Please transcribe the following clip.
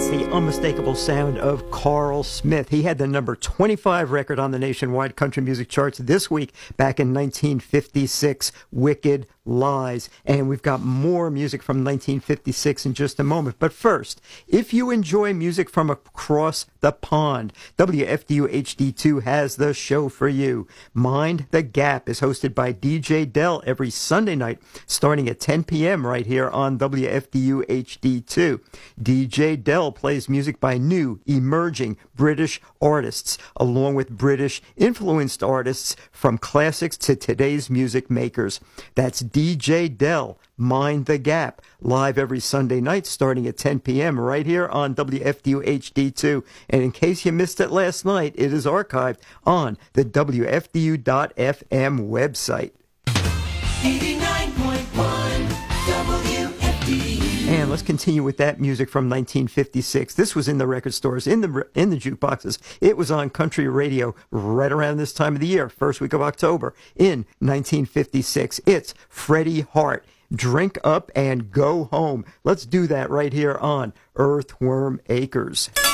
The unmistakable sound of Carl Smith. He had the number 25 record on the nationwide country music charts this week back in 1956, Wicked Lies. And we've got more music from 1956 in just a moment. But first, if you enjoy music from across the pond, WFDU HD2 has the show for you. Mind the Gap is hosted by DJ Dell every Sunday night starting at 10 p.m. right here on WFDU HD2. DJ Dell plays music by new, emerging British artists, along with British-influenced artists from classics to today's music makers. That's DJ Dell, Mind the Gap, live every Sunday night starting at 10 p.m. right here on WFDU HD2. And in case you missed it last night, it is archived on the WFDU.FM website. 89.1 WFDU. And let's continue with that music from 1956. This was in the record stores, in the jukeboxes. It was on country radio right around this time of the year, first week of October in 1956. It's Freddie Hart, Drink Up and Go Home. Let's do that right here on Earthworm Acres.